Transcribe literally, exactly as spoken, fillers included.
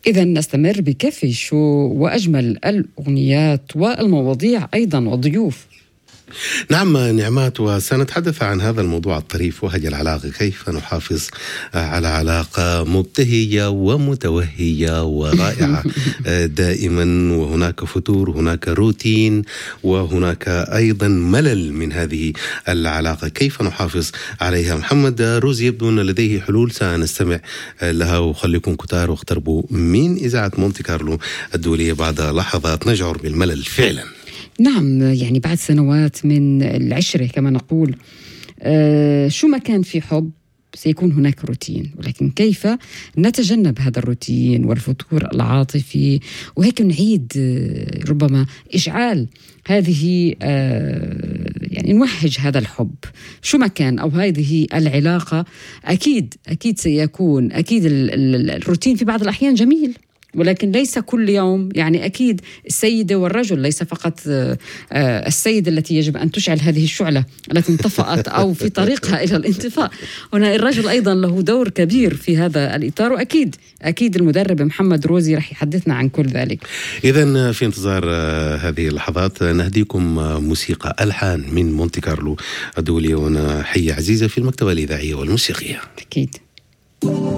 إذا نستمر بكافي شو وأجمل الأغنيات والمواضيع أيضا والضيوف. نعم نعمات، وسنتحدث عن هذا الموضوع الطريف وهي العلاقة، كيف نحافظ على علاقة مبتهجة ومتوهجة ورائعة دائما، وهناك فتور، هناك روتين، وهناك أيضا ملل من هذه العلاقة، كيف نحافظ عليها؟ محمد روزي يبدو أن لديه حلول سنستمع لها، وخليكم كتار واقتربوا من إذاعة مونتي كارلو الدولية بعد لحظات نشعر بالملل فعلا. نعم، يعني بعد سنوات من العشرة كما نقول، آه شو ما كان في حب سيكون هناك روتين، ولكن كيف نتجنب هذا الروتين والفتور العاطفي، وهيك نعيد آه ربما إشعال هذه آه يعني نوهج هذا الحب شو ما كان أو هذه العلاقة. أكيد أكيد سيكون أكيد الروتين في بعض الأحيان جميل، ولكن ليس كل يوم. يعني أكيد السيدة والرجل، ليس فقط السيدة التي يجب أن تشعل هذه الشعلة التي انطفأت أو في طريقها إلى الانطفاء، هنا الرجل أيضا له دور كبير في هذا الإطار، وأكيد أكيد المدرب محمد روزي رح يحدثنا عن كل ذلك. إذن في انتظار هذه اللحظات نهديكم موسيقى ألحان من مونتي كارلو الدولية، ونحيي عزيزة في المكتبة الإذاعية والموسيقية. أكيد.